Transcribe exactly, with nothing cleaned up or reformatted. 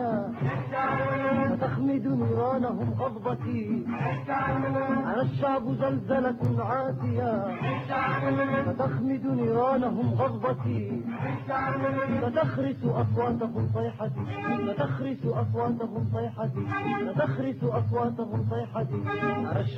عاتية فتخمد نيرانهم غضبتي. أنا الشعب زلزلة عاتية فتخمد نيرانهم غضبتي. فتخرس أصواتهم صيحتي فتخرس أصواتهم صيحتي فتخرس أصواتهم صيحتي.